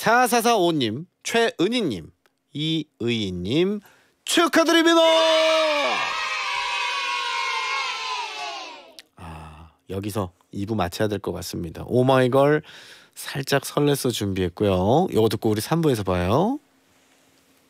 4445님, 최은희님, 이의희님 축하드립니다. 여기서 2부 마쳐야 될 것 같습니다. 오마이걸 살짝 설레서 준비했고요. 요거 듣고 우리 3부에서 봐요.